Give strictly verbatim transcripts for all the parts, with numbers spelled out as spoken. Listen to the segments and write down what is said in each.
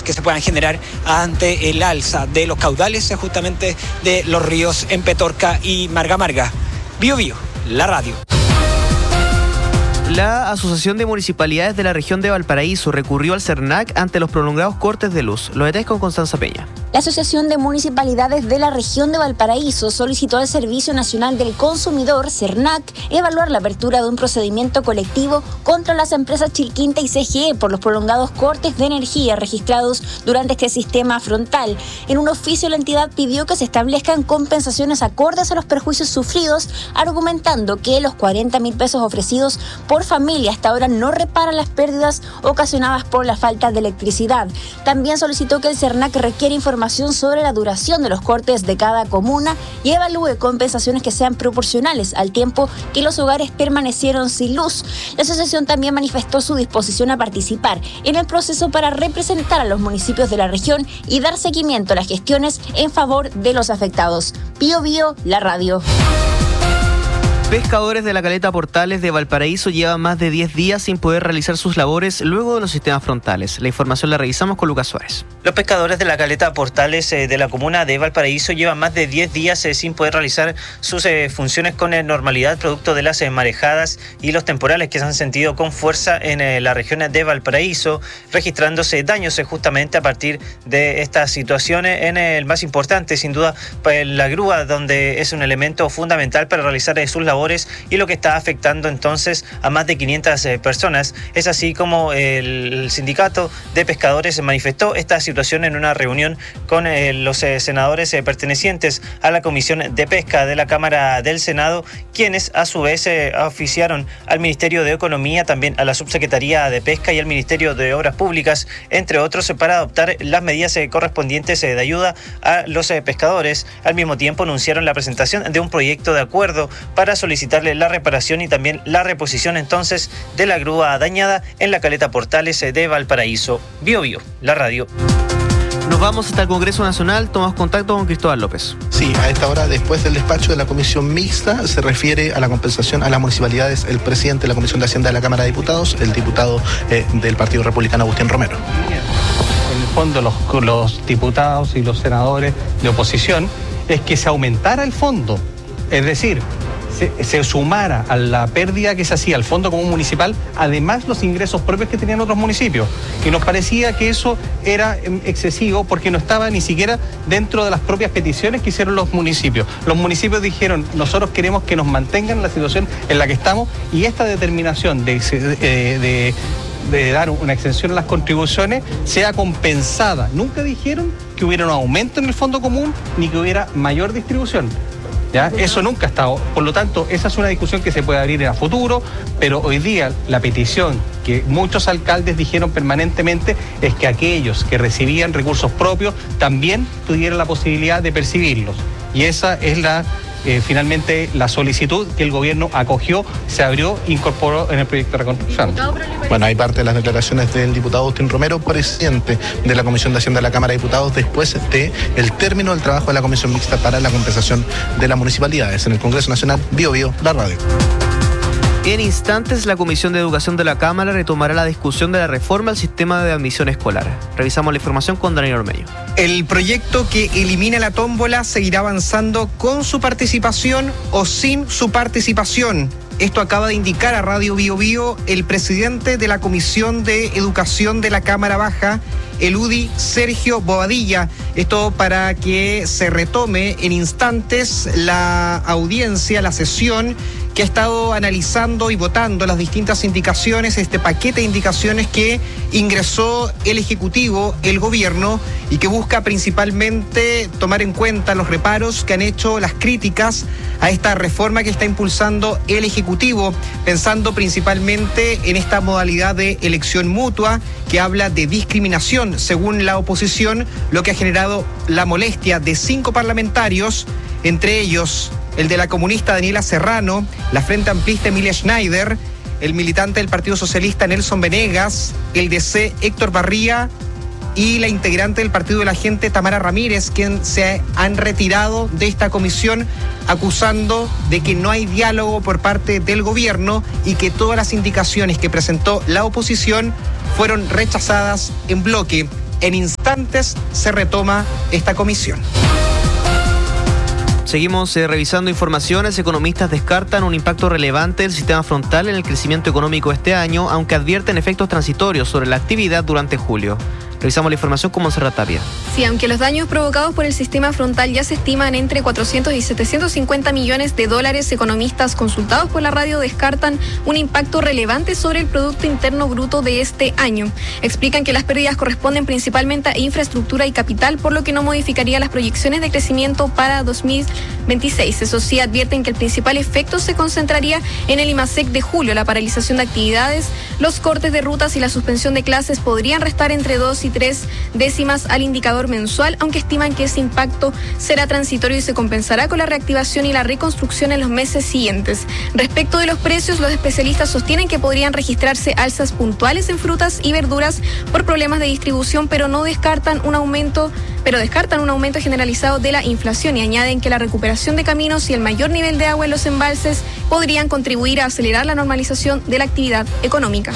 que se puedan generar ante el alza de los caudales justamente de los ríos en Petorca y Marga Marga. Bio Bio, la radio. La Asociación de Municipalidades de la región de Valparaíso recurrió al CERNAC ante los prolongados cortes de luz. Los detalles con Constanza Peña. La Asociación de Municipalidades de la región de Valparaíso solicitó al Servicio Nacional del Consumidor, CERNAC, evaluar la apertura de un procedimiento colectivo contra las empresas Chilquinta y C G E por los prolongados cortes de energía registrados durante este sistema frontal. En un oficio, la entidad pidió que se establezcan compensaciones acordes a los perjuicios sufridos, argumentando que los cuarenta mil pesos ofrecidos por familia hasta ahora no reparan las pérdidas ocasionadas por la falta de electricidad. También solicitó que el CERNAC requiera información sobre la duración de los cortes de cada comuna y evalúe compensaciones que sean proporcionales al tiempo que los hogares permanecieron sin luz. La asociación también manifestó su disposición a participar en el proceso para representar a los municipios de la región y dar seguimiento a las gestiones en favor de los afectados. Bio Bio, la radio. Pescadores de la caleta Portales de Valparaíso llevan más de diez días sin poder realizar sus labores luego de los sistemas frontales. La información la revisamos con Lucas Suárez. Los pescadores de la caleta Portales eh, de la comuna de Valparaíso llevan más de diez días eh, sin poder realizar sus eh, funciones con eh, normalidad, producto de las eh, marejadas y los temporales que se han sentido con fuerza en eh, la región de Valparaíso, registrándose daños eh, justamente a partir de estas situaciones. En eh, el más importante, sin duda, pues, la grúa, donde es un elemento fundamental para realizar eh, sus labores y lo que está afectando entonces a más de quinientas eh, personas. Es así como el, el sindicato de pescadores manifestó esta situación en una reunión con eh, los eh, senadores eh, pertenecientes a la Comisión de Pesca de la Cámara del Senado, quienes a su vez eh, oficiaron al Ministerio de Economía, también a la Subsecretaría de Pesca y al Ministerio de Obras Públicas, entre otros, eh, para adoptar las medidas eh, correspondientes eh, de ayuda a los eh, pescadores. Al mismo tiempo anunciaron la presentación de un proyecto de acuerdo para solicitarle la reparación y también la reposición entonces de la grúa dañada en la caleta Portales de Valparaíso. Bio Bio, la radio. Nos vamos hasta el Congreso Nacional, tomamos contacto con Cristóbal López. Sí, a esta hora, después del despacho de la Comisión Mixta, se refiere a la compensación a las municipalidades el presidente de la Comisión de Hacienda de la Cámara de Diputados, el diputado eh, del Partido Republicano, Agustín Romero. En el fondo, los, los diputados y los senadores de oposición es que se aumentara el fondo, es decir, Se, se sumara a la pérdida que se hacía al Fondo Común Municipal, además los ingresos propios que tenían otros municipios. Y nos parecía que eso era excesivo porque no estaba ni siquiera dentro de las propias peticiones que hicieron los municipios. Los municipios dijeron, nosotros queremos que nos mantengan en la situación en la que estamos, y esta determinación de, de, de, de dar una exención a las contribuciones sea compensada. Nunca dijeron que hubiera un aumento en el Fondo Común ni que hubiera mayor distribución. ¿Ya? Eso nunca ha estado. Por lo tanto, esa es una discusión que se puede abrir en el futuro, pero hoy día la petición que muchos alcaldes dijeron permanentemente es que aquellos que recibían recursos propios también tuvieran la posibilidad de percibirlos. Y esa es la eh, finalmente la solicitud que el gobierno acogió, se abrió, incorporó en el proyecto de reconstrucción. Bueno, hay parte de las declaraciones del diputado Agustín Romero, presidente de la Comisión de Hacienda de la Cámara de Diputados, después del término del trabajo de la Comisión Mixta para la compensación de las municipalidades. En el Congreso Nacional, Bio Bio, la radio. En instantes, la Comisión de Educación de la Cámara retomará la discusión de la reforma al sistema de admisión escolar. Revisamos la información con Daniel Ormeño. El proyecto que elimina la tómbola seguirá avanzando con su participación o sin su participación. Esto acaba de indicar a Radio Bio Bio el presidente de la Comisión de Educación de la Cámara Baja, el U D I, Sergio Bobadilla. Esto para que se retome en instantes la audiencia, la sesión que ha estado analizando y votando las distintas indicaciones, este paquete de indicaciones que ingresó el Ejecutivo, el Gobierno, y que busca principalmente tomar en cuenta los reparos que han hecho, las críticas a esta reforma que está impulsando el Ejecutivo, pensando principalmente en esta modalidad de elección mutua que habla de discriminación según la oposición, lo que ha generado la molestia de cinco parlamentarios, entre ellos el de la comunista Daniela Serrano, la Frente Amplista Emilia Schneider, el militante del Partido Socialista Nelson Venegas, el D C Héctor Barría y la integrante del Partido de la Gente Tamara Ramírez, quien se han retirado de esta comisión acusando de que no hay diálogo por parte del gobierno y que todas las indicaciones que presentó la oposición fueron rechazadas en bloque. En instantes instantes se retoma esta comisión. Seguimos eh, revisando informaciones. Economistas descartan un impacto relevante del sistema frontal en el crecimiento económico este año, aunque advierten efectos transitorios sobre la actividad durante julio. Revisamos la información con Monserrat Tapia. Sí, aunque los daños provocados por el sistema frontal ya se estiman entre cuatrocientos y setecientos cincuenta millones de dólares, economistas consultados por la radio descartan un impacto relevante sobre el Producto Interno Bruto de este año. Explican que las pérdidas corresponden principalmente a infraestructura y capital, por lo que no modificaría las proyecciones de crecimiento para dos mil veintiséis. Eso sí, advierten que el principal efecto se concentraría en el IMASEC de julio. La paralización de actividades, los cortes de rutas y la suspensión de clases podrían restar entre dos y tres décimas al indicador mensual, aunque estiman que ese impacto será transitorio y se compensará con la reactivación y la reconstrucción en los meses siguientes. Respecto de los precios, los especialistas sostienen que podrían registrarse alzas puntuales en frutas y verduras por problemas de distribución, pero no descartan un aumento, pero descartan un aumento generalizado de la inflación y añaden que la recuperación de caminos y el mayor nivel de agua en los embalses podrían contribuir a acelerar la normalización de la actividad económica.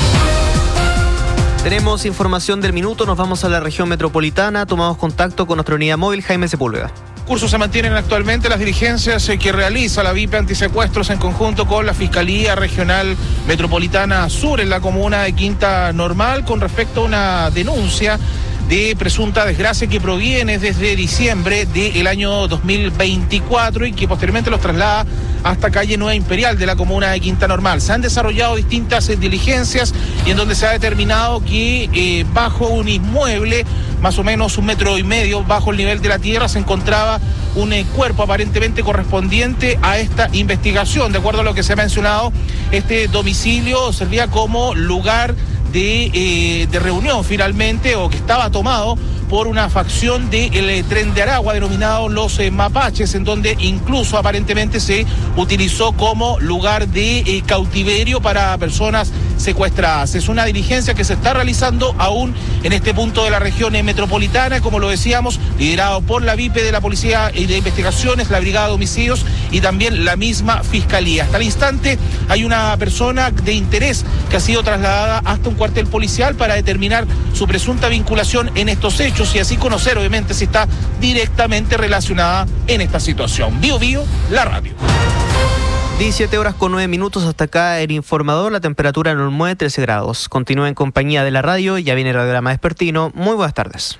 Tenemos información del minuto, nos vamos a la región metropolitana, tomamos contacto con nuestra unidad móvil, Jaime Sepúlveda. Cursos se mantienen actualmente las diligencias que realiza la V I P Antisecuestros en conjunto con la Fiscalía Regional Metropolitana Sur en la comuna de Quinta Normal con respecto a una denuncia de presunta desgracia que proviene desde diciembre del año dos mil veinticuatro y que posteriormente los traslada hasta calle Nueva Imperial de la comuna de Quinta Normal. Se han desarrollado distintas eh, diligencias y en donde se ha determinado que eh, bajo un inmueble, más o menos un metro y medio bajo el nivel de la tierra, se encontraba un eh, cuerpo aparentemente correspondiente a esta investigación. De acuerdo a lo que se ha mencionado, este domicilio servía como lugar De, eh, de reunión finalmente, o que estaba tomado por una facción del eh, Tren de Aragua denominado los eh, Mapaches, en donde incluso aparentemente se utilizó como lugar de eh, cautiverio para personas secuestradas. Es una diligencia que se está realizando aún en este punto de la región eh, metropolitana, como lo decíamos, liderado por la V I P de la Policía de Investigaciones, la Brigada de Homicidios y también la misma Fiscalía. Hasta el instante hay una persona de interés que ha sido trasladada hasta un cuartel policial para determinar su presunta vinculación en estos hechos y así conocer obviamente si está directamente relacionada en esta situación. Bio Bio, la radio. diecisiete horas con nueve minutos, hasta acá el informador, la temperatura en Olmué trece grados. Continúa en compañía de la radio, ya viene el radiograma vespertino. Muy buenas tardes.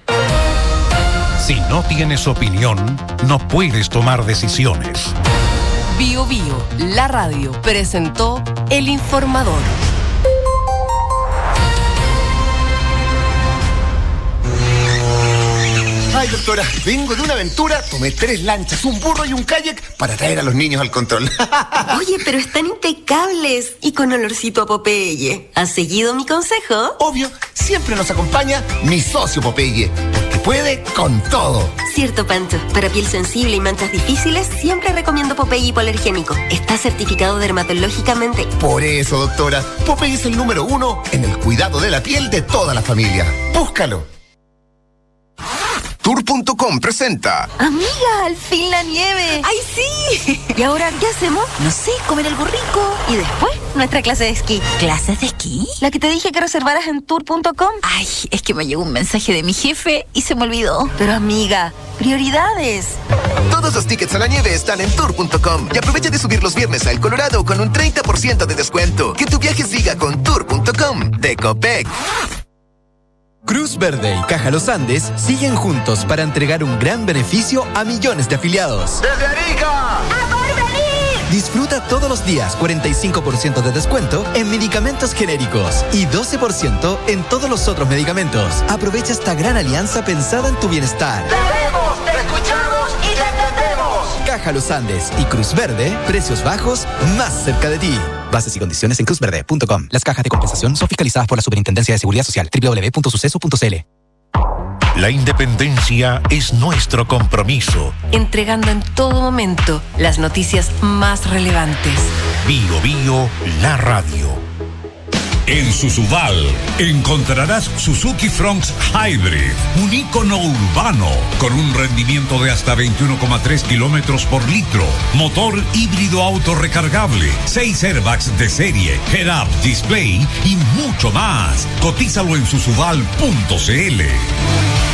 Si no tienes opinión, no puedes tomar decisiones. Bio Bio, la radio, presentó el informador. Ay, doctora, vengo de una aventura, tomé tres lanchas, un burro y un kayak para traer a los niños al control. Oye, pero están impecables y con olorcito a Popeye. ¿Has seguido mi consejo? Obvio, siempre nos acompaña mi socio Popeye, porque puede con todo. Cierto, Pancho. Para piel sensible y manchas difíciles, siempre recomiendo Popeye hipoalergénico. Está certificado dermatológicamente. Por eso, doctora, Popeye es el número uno en el cuidado de la piel de toda la familia. Búscalo. Tour punto com presenta. Amiga, al fin la nieve. ¡Ay, sí! ¿Y ahora qué hacemos? No sé, comer algo rico. Y después, nuestra clase de esquí. ¿Clases de esquí? La que te dije que reservaras en tour punto com. Ay, es que me llegó un mensaje de mi jefe y se me olvidó. Pero amiga, prioridades. Todos los tickets a la nieve están en tour punto com. Y aprovecha de subir los viernes a El Colorado con un treinta por ciento de descuento. Que tu viaje siga con tour punto com de Copec. Cruz Verde y Caja Los Andes siguen juntos para entregar un gran beneficio a millones de afiliados. ¡Desde Arica! ¡A porvenir! Disfruta todos los días cuarenta y cinco por ciento de descuento en medicamentos genéricos y doce por ciento en todos los otros medicamentos. Aprovecha esta gran alianza pensada en tu bienestar. ¡Te vemos, te escuchamos y te entendemos! Caja Los Andes y Cruz Verde, precios bajos más cerca de ti. Bases y condiciones en cruz verde punto com. Las cajas de compensación son fiscalizadas por la Superintendencia de Seguridad Social. doble u doble u doble u punto suceso punto c l. La independencia es nuestro compromiso. Entregando en todo momento las noticias más relevantes. Bio Bio, la radio. En Susubal encontrarás Suzuki Fronx Hybrid, un ícono urbano con un rendimiento de hasta veintiuno coma tres kilómetros por litro, motor híbrido autorrecargable, seis airbags de serie, head-up display y mucho más. Cotízalo en susubal punto c l.